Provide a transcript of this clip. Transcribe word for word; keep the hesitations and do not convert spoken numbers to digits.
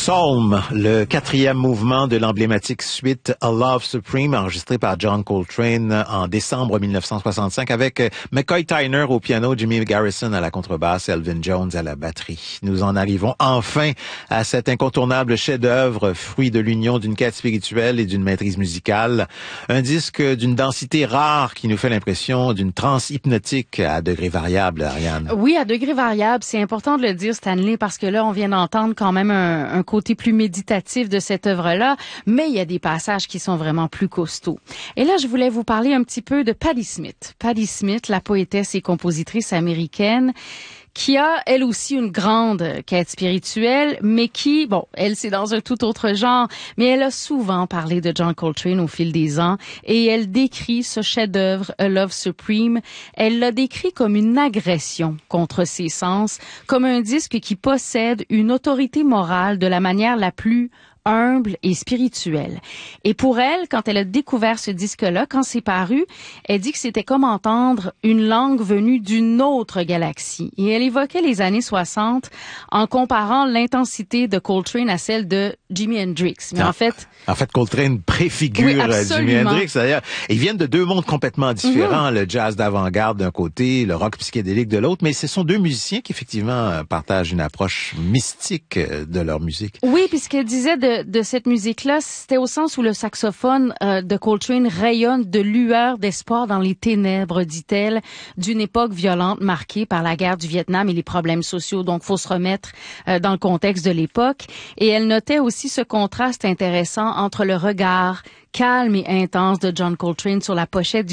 Psalm, le quatrième mouvement de l'emblématique suite A Love Supreme, enregistré par John Coltrane en décembre mille neuf cent soixante-cinq avec McCoy Tyner au piano, Jimmy Garrison à la contrebasse, Elvin Jones à la batterie. Nous en arrivons enfin à cet incontournable chef-d'œuvre, fruit de l'union d'une quête spirituelle et d'une maîtrise musicale. Un disque d'une densité rare qui nous fait l'impression d'une transe hypnotique à degrés variables, Ariane. Oui, à degrés variables. C'est important de le dire, Stanley, parce que là, on vient d'entendre quand même un, un côté plus méditatif de cette œuvre-là, mais il y a des passages qui sont vraiment plus costauds. Et là, je voulais vous parler un petit peu de Patti Smith. Patti Smith, la poétesse et compositrice américaine, qui a, elle aussi, une grande quête spirituelle, mais qui, bon, elle, c'est dans un tout autre genre, mais elle a souvent parlé de John Coltrane au fil des ans, et elle décrit ce chef-d'œuvre, A Love Supreme, elle l'a décrit comme une agression contre ses sens, comme un disque qui possède une autorité morale de la manière la plus humble et spirituelle. Et pour elle, quand elle a découvert ce disque-là, quand c'est paru, elle dit que c'était comme entendre une langue venue d'une autre galaxie. Et elle évoquait les années soixante en comparant l'intensité de Coltrane à celle de Jimi Hendrix. Mais ah, en fait... En fait, Coltrane préfigure oui, Jimi Hendrix. D'ailleurs, ils viennent de deux mondes complètement différents. Mm-hmm. Le jazz d'avant-garde d'un côté, le rock psychédélique de l'autre. Mais ce sont deux musiciens qui, effectivement, partagent une approche mystique de leur musique. Oui, puis ce qu'elle disait de de cette musique-là, c'était au sens où le saxophone euh, de Coltrane rayonne de lueurs d'espoir dans les ténèbres, dit-elle, d'une époque violente marquée par la guerre du Vietnam et les problèmes sociaux. Donc, faut se remettre euh, dans le contexte de l'époque. Et elle notait aussi ce contraste intéressant entre le regard calme et intense de John Coltrane sur la pochette du